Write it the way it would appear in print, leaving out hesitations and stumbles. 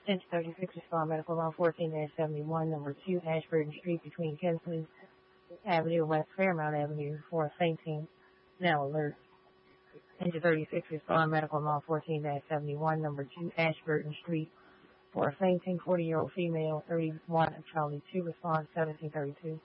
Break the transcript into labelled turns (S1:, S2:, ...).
S1: 1036 respond medical law 14-71, number 2 Ashburton Street between Kinsley Avenue and West Fairmount Avenue for a fainting. Now alert. 1036 respond medical law 14-71, number 2 Ashburton Street for a fainting 40-year-old female, 31 of Charlie 2, respond 1732.